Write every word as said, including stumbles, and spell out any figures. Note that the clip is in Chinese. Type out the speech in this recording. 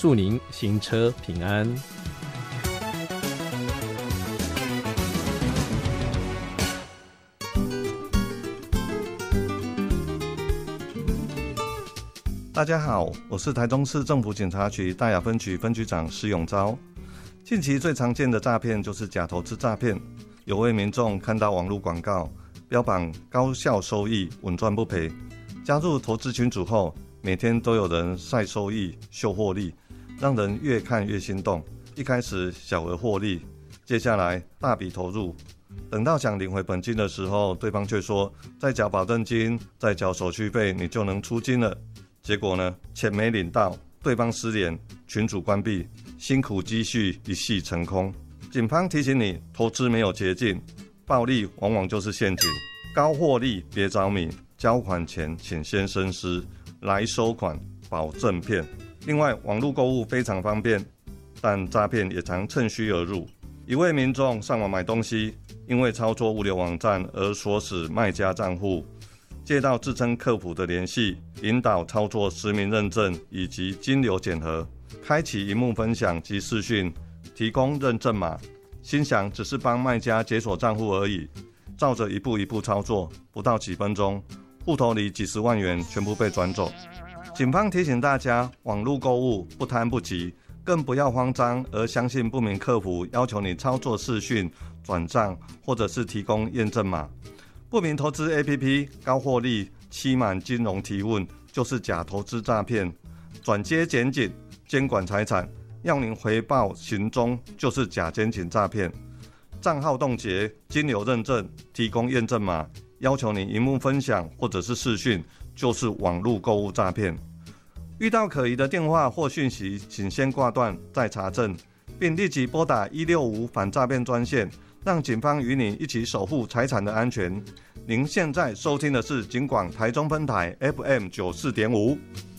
祝您行车平安。 大家好，我是台中市政府警察局大雅分局分局长施永昭。近期最常见的诈骗就是假投资诈骗，有位民众看到网络广告，标榜高效收益、稳赚不赔，加入投资群组后，每天都有人晒收益、秀获利，让人越看越心动。一开始小额获利，接下来大笔投入，等到想领回本金的时候，对方却说再缴保证金、再缴手续费，你就能出金了。结果呢，钱没领到，对方失联，群组关闭，辛苦积蓄一夕成空。警方提醒你，投资没有捷径，暴利往往就是陷阱，高获利别着迷，交款前请先深思，来收款保证骗。另外，网络购物非常方便，但诈骗也常趁虚而入。一位民众上网买东西，因为操作物流网站而锁死卖家账户，接到自称客服的联系，引导操作实名认证以及金流检核，开启萤幕分享及视讯，提供认证码，心想只是帮卖家解锁账户而已，照着一步一步操作，不到几分钟，户头里几十万元全部被转走。警方提醒大家，网络购物不贪不急，更不要慌张而相信不明客服要求你操作视讯、转账或者是提供验证码。不明投资 A P P 高获利、欺瞒金融提问就是假投资诈骗，转接检警监管财产，要您回报行踪就是假监警诈骗。账号冻结、金流认证、提供验证码，要求你萤幕分享或者是视讯，就是网络购物诈骗。遇到可疑的电话或讯息，请先挂断再查证，并立即拨打一六五反诈骗专线，让警方与你一起守护财产的安全。您现在收听的是警广台中分台 F M 九四点五。